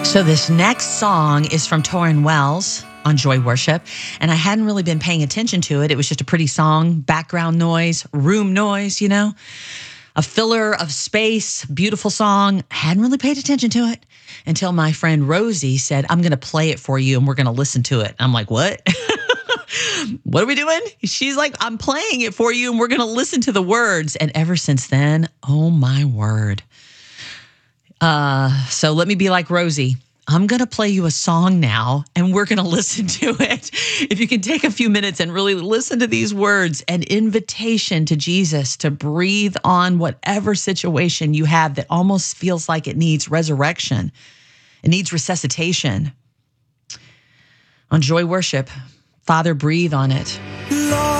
So this next song is from Tauren Wells on Joy Worship, and I hadn't really been paying attention to it. It was just a pretty song, background noise, room noise, a filler of space, beautiful song. Hadn't really paid attention to it until my friend Rosie said, I'm going to play it for you and we're going to listen to it. I'm like, what? What are we doing? She's like, I'm playing it for you and we're going to listen to the words. And ever since then, oh my word. So let me be like Rosie. I'm going to play you a song now and we're going to listen to it. If you can take a few minutes and really listen to these words, an invitation to Jesus to breathe on whatever situation you have that almost feels like it needs resurrection. It needs resuscitation. On Joy Worship, Father, breathe on it.